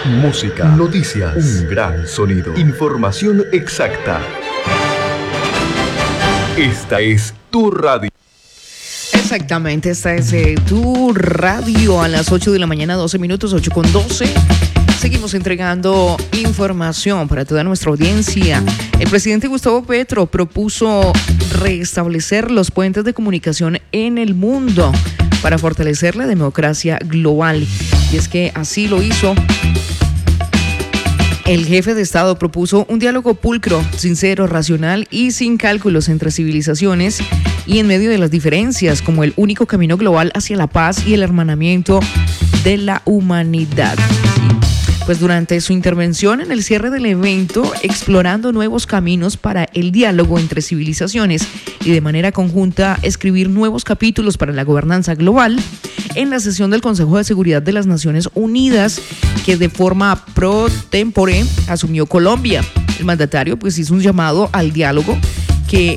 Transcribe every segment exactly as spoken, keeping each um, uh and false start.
música, noticias, un gran sonido, información exacta. Esta es tu radio. Exactamente, esta es eh, tu radio a las ocho de la mañana, doce minutos, ocho con doce. Seguimos entregando información para toda nuestra audiencia. El presidente Gustavo Petro propuso restablecer los puentes de comunicación en el mundo para fortalecer la democracia global. Y es que así lo hizo. El jefe de Estado propuso un diálogo pulcro, sincero, racional y sin cálculos entre civilizaciones y en medio de las diferencias como el único camino global hacia la paz y el hermanamiento de la humanidad. Pues durante su intervención en el cierre del evento, explorando nuevos caminos para el diálogo entre civilizaciones y de manera conjunta escribir nuevos capítulos para la gobernanza global, en la sesión del Consejo de Seguridad de las Naciones Unidas, que de forma pro tempore asumió Colombia, el mandatario pues hizo un llamado al diálogo que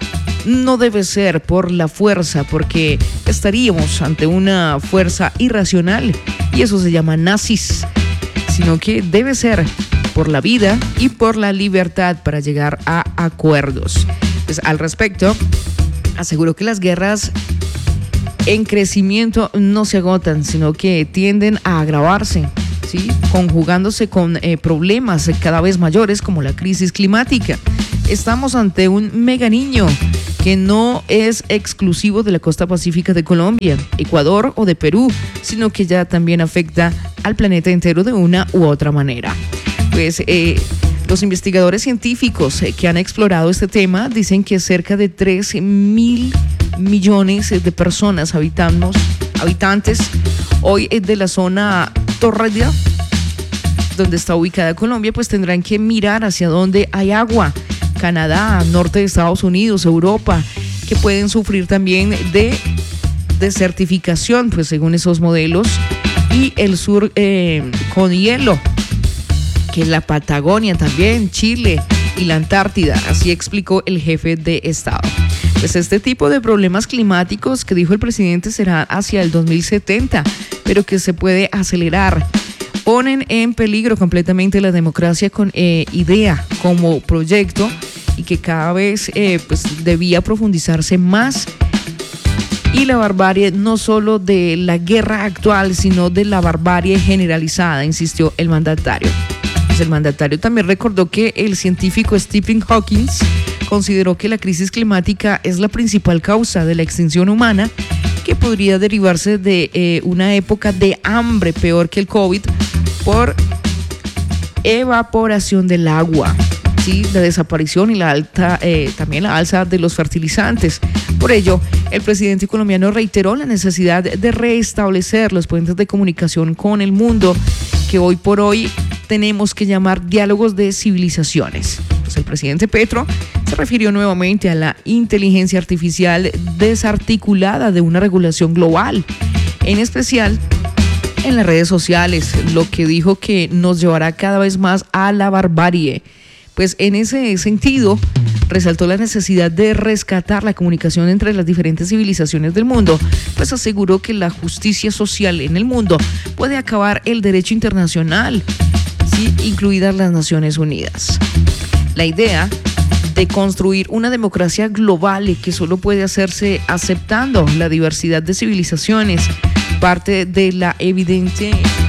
no debe ser por la fuerza, porque estaríamos ante una fuerza irracional y eso se llama nazis, sino que debe ser por la vida y por la libertad para llegar a acuerdos. Pues al respecto, aseguró que las guerras en crecimiento no se agotan, sino que tienden a agravarse, ¿sí? Conjugándose con eh, problemas cada vez mayores como la crisis climática. Estamos ante un mega niño que no es exclusivo de la costa pacífica de Colombia, Ecuador o de Perú, sino que ya también afecta al planeta entero de una u otra manera. Pues eh, los investigadores científicos eh, que han explorado este tema dicen que cerca de tres mil millones de personas habitamos, habitantes hoy de la zona tórrida donde está ubicada Colombia, pues tendrán que mirar hacia donde hay agua. Canadá, norte de Estados Unidos, Europa, que pueden sufrir también de desertificación, pues según esos modelos, y el sur eh, con hielo, que es la Patagonia también, Chile y la Antártida, así explicó el jefe de Estado. Pues este tipo de problemas climáticos que dijo el presidente será hacia el dos mil setenta, pero que se puede acelerar. Ponen en peligro completamente la democracia con eh, idea como proyecto y que cada vez eh, pues debía profundizarse más, y la barbarie no solo de la guerra actual sino de la barbarie generalizada, insistió el mandatario. Pues el mandatario también recordó que el científico Stephen Hawking consideró que la crisis climática es la principal causa de la extinción humana, que podría derivarse de eh, una época de hambre peor que el COVID por evaporación del agua, ¿sí? La desaparición y la alta, eh, también la alza de los fertilizantes. Por ello, el presidente colombiano reiteró la necesidad de restablecer los puentes de comunicación con el mundo, que hoy por hoy tenemos que llamar diálogos de civilizaciones. Pues el presidente Petro se refirió nuevamente a la inteligencia artificial desarticulada de una regulación global, en especial en las redes sociales, lo que dijo que nos llevará cada vez más a la barbarie. Pues en ese sentido, resaltó la necesidad de rescatar la comunicación entre las diferentes civilizaciones del mundo, pues aseguró que la justicia social en el mundo puede acabar el derecho internacional, ¿sí? Incluidas las Naciones Unidas. La idea de construir una democracia global y que solo puede hacerse aceptando la diversidad de civilizaciones, parte de la evidente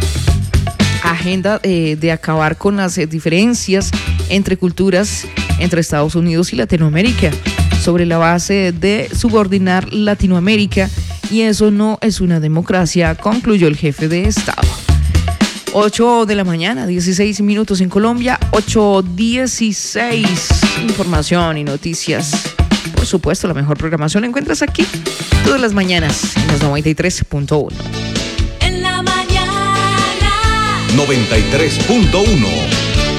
agenda eh, de acabar con las eh, diferencias entre culturas entre Estados Unidos y Latinoamérica, sobre la base de subordinar Latinoamérica, y eso no es una democracia, concluyó el jefe de Estado. ocho de la mañana, dieciséis minutos en Colombia, ocho dieciséis. Información y noticias. Por supuesto, la mejor programación la encuentras aquí todas las mañanas en los noventa y tres punto uno. En la mañana. noventa y tres punto uno.